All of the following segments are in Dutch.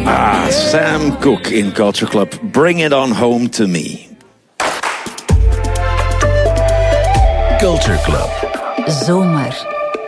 Sam Cooke in Culture Club. Bring it on home to me. Culture Club. Zomer.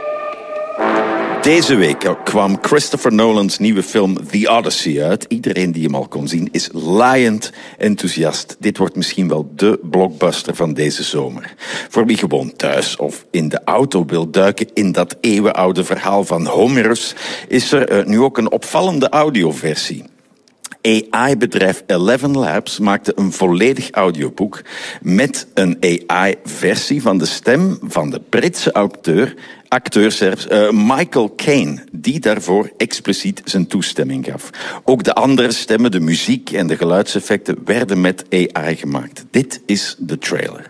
Deze week kwam Christopher Nolan's nieuwe film The Odyssey uit. Iedereen die hem al kon zien is laaiend enthousiast. Dit wordt misschien wel de blockbuster van deze zomer. Voor wie gewoon thuis of in de auto wil duiken in dat eeuwenoude verhaal van Homerus, is er nu ook een opvallende audioversie. AI-bedrijf 11 Labs maakte een volledig audioboek met een AI-versie van de stem van de Britse acteur zelfs, Michael Caine, die daarvoor expliciet zijn toestemming gaf. Ook de andere stemmen, de muziek en de geluidseffecten werden met AI gemaakt. Dit is de trailer.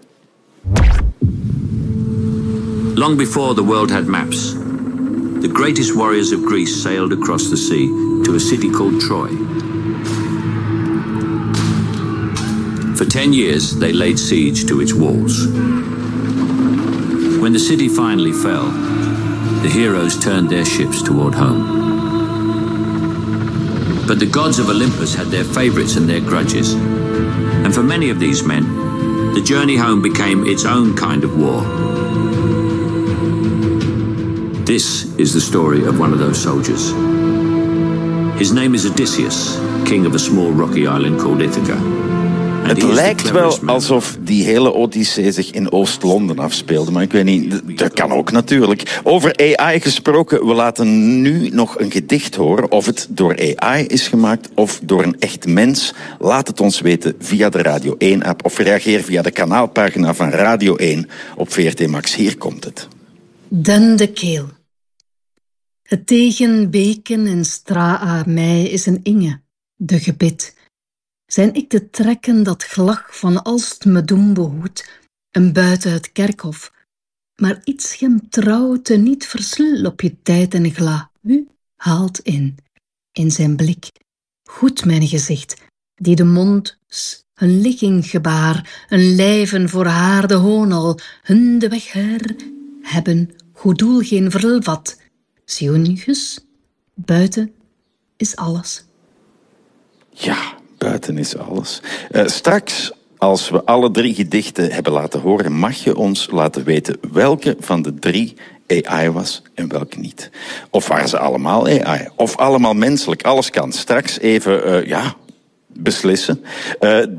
Long before the world had maps, the greatest warriors of Greece sailed across the sea to a city called Troy. For 10 years, they laid siege to its walls. When the city finally fell, the heroes turned their ships toward home. But the gods of Olympus had their favorites and their grudges. And for many of these men, the journey home became its own kind of war. This is the story of one of those soldiers. His name is Odysseus, king of a small rocky island called Ithaca. Het lijkt wel alsof die hele Odyssee zich in Oost-Londen afspeelde, maar ik weet niet, dat kan ook natuurlijk. Over AI gesproken, we laten nu nog een gedicht horen. Of het door AI is gemaakt of door een echt mens. Laat het ons weten via de Radio 1-app of reageer via de kanaalpagina van Radio 1 op VRT Max. Hier komt het. Den de keel. Het tegen beken en straa mij is een inge, de gebit. Zijn ik de trekken dat glag van als t me doen behoed, en buiten het kerkhof, maar iets hem trouw te niet versl op je tijd en gla, u haalt in zijn blik, goed mijn gezicht, die de mond hun ligging gebaar, een lijven voor haar de honel, hun de weg her, hebben goed doel geen vervat, siongus, buiten is alles. Ja. Buiten is alles. Straks, als we alle 3 gedichten hebben laten horen, mag je ons laten weten welke van de 3 AI was en welke niet. Of waren ze allemaal AI? Of allemaal menselijk? Alles kan. Straks even, beslissen.